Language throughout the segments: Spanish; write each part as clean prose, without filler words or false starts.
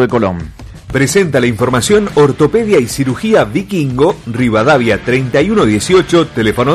de Colón. Presenta la información Ortopedia y Cirugía Vikingo, Rivadavia 3118, teléfono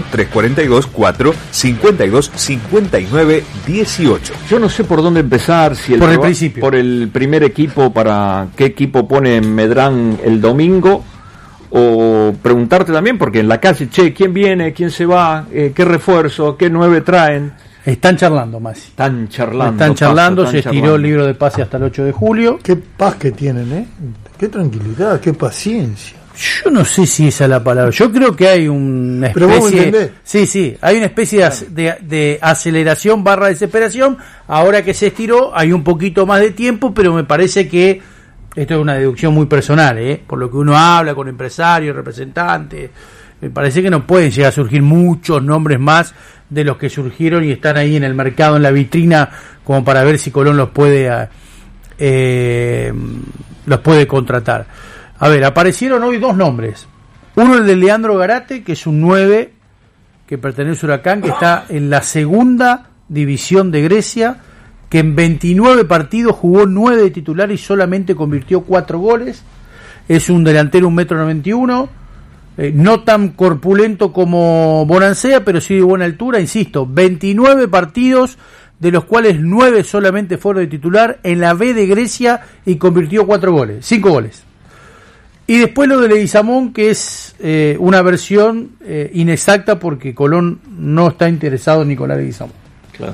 342-4-52-59-18. Yo no sé por dónde empezar, si por el principio. Por el primer equipo, para qué equipo pone Medrán el domingo, o preguntarte también, porque en la calle, ¿quién viene? ¿Quién se va? ¿Qué refuerzo? ¿Qué 9 traen? Están charlando, Masi. Están charlando, se estiró el libro de pase hasta el 8 de julio. Qué paz que tienen, ¿eh? Qué tranquilidad, qué paciencia. Yo no sé si esa es la palabra. Yo creo que hay una especie... ¿Pero vos me entendés? Sí, hay una especie de aceleración / desesperación. Ahora que se estiró, hay un poquito más de tiempo, pero me parece que esto es una deducción muy personal, por lo que uno habla con empresarios, representantes. Me parece que no pueden llegar a surgir muchos nombres más de los que surgieron y están ahí en el mercado, en la vitrina, como para ver si Colón los puede contratar. A ver, aparecieron hoy 2 nombres. Uno, el de Leandro Garate, que es un 9 que pertenece a Huracán, que está en la segunda división de Grecia, que en 29 partidos jugó 9 de titular y solamente convirtió 4 goles. Es un delantero 1,91 m, no tan corpulento como Bonancea, pero sí de buena altura. Insisto, 29 partidos, de los cuales 9 solamente fueron de titular en la B de Grecia y convirtió 5 goles. Y después lo de Leguizamón, que es una versión inexacta, porque Colón no está interesado en Nicolás Leguizamón. Claro.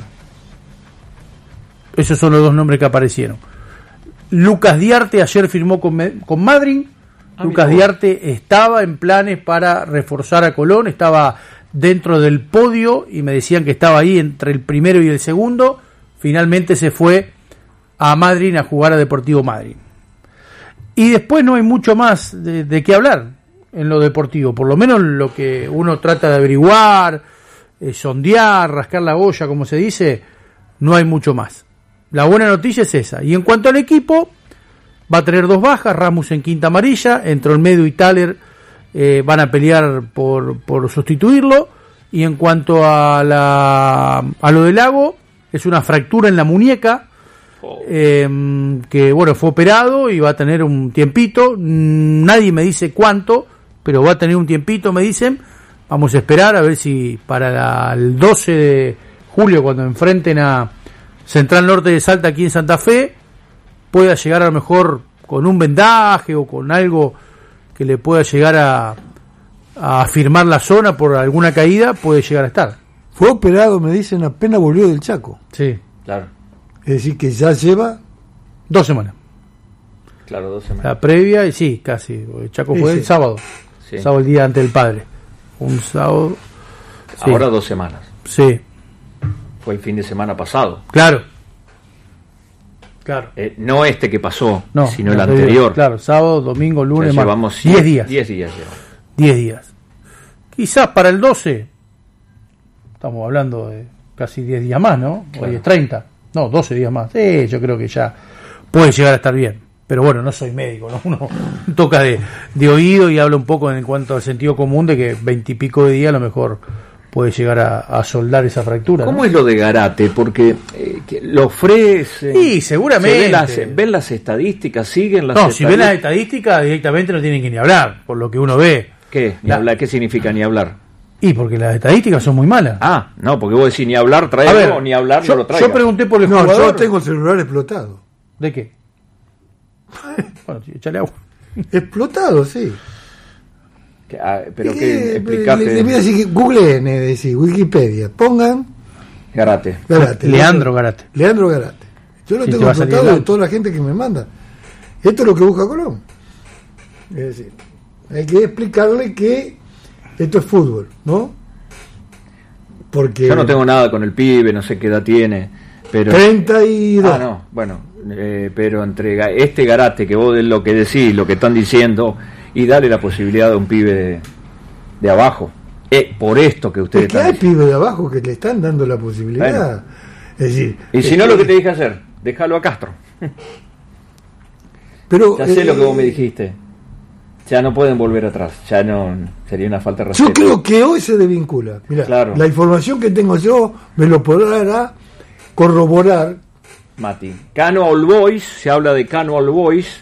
Esos son los 2 nombres que aparecieron. Lucas Diarte ayer firmó con Madryn. Lucas Diarte estaba en planes para reforzar a Colón, estaba dentro del podio y me decían que estaba ahí entre el primero y el segundo. Finalmente se fue a Madryn a jugar a Deportivo Madryn. Y después no hay mucho más de qué hablar en lo deportivo, por lo menos lo que uno trata de averiguar, sondear, rascar la olla, como se dice, no hay mucho más. La buena noticia es esa. Y en cuanto al equipo, va a tener 2 bajas, Ramos en quinta amarilla, entre Olmedo y Thaler van a pelear por sustituirlo. Y en cuanto a lo de Lago, es una fractura en la muñeca, que bueno, fue operado y va a tener un tiempito. Nadie me dice cuánto, pero va a tener un tiempito, me dicen. Vamos a esperar a ver si para el 12 de julio, cuando enfrenten a Central Norte de Salta aquí en Santa Fe, pueda llegar a lo mejor con un vendaje o con algo que le pueda llegar a firmar la zona por alguna caída, puede llegar a estar. Fue operado, me dicen, apenas volvió del Chaco. Sí, claro. Es decir, que ya lleva 2 semanas. Claro, 2 semanas. La previa, y sí, casi. El Chaco fue el sábado. Sí. Sábado, el día ante el padre. Un sábado. Sí. Ahora 2 semanas. Sí. Fue el fin de semana pasado. Claro. No este que pasó, no, sino el anterior. Claro, sábado, domingo, lunes, llevamos 10 días. 10 días llevamos. 10 días. Quizás para el 12, estamos hablando de casi 10 días más, ¿no? Claro. Hoy es 30. No, 12 días más. Yo creo que ya puede llegar a estar bien. Pero bueno, no soy médico, ¿no? Uno toca de oído y habla un poco en cuanto al sentido común de que 20 y pico de días a lo mejor puede llegar a soldar esa fractura. ¿Cómo ¿no? es lo de Garate? Porque lo ofrece. Sí, seguramente. ¿Ven las estadísticas? ¿Siguen las estadísticas? Si ven las estadísticas, directamente no tienen que ni hablar, por lo que uno ve. ¿Qué? Hablar, ¿qué significa ni hablar? Y porque las estadísticas son muy malas. No, porque vos decís ni hablar, traerlo, ni hablar, no lo traigas. Yo pregunté por el jugador. Yo tengo el celular explotado. ¿De qué? Bueno, échale agua. Explotado, sí. Pero que explicaste. Mira, si googleen, decir, Wikipedia, pongan Garate. Leandro Garate. Yo lo tengo explotado de toda la gente que me manda. Esto es lo que busca Colón. Es decir, hay que explicarle que esto es fútbol, ¿no? Porque yo no tengo nada con el pibe, no sé qué edad tiene, pero 32. No, bueno, pero entre este Garate que vos de lo que decís, lo que están diciendo, y darle la posibilidad a un pibe de abajo, por esto que ustedes están hay pibes de abajo que le están dando la posibilidad. Bueno. Es decir, y si no, lo que te dije hacer, déjalo a Castro. Pero ya sé lo que vos me dijiste. Ya no pueden volver atrás, ya no, sería una falta de respeto. Yo creo que hoy se desvincula. Mirá, claro. La información que tengo yo me lo podrá corroborar Mati. Cano All Boys, se habla de Cano All Boys,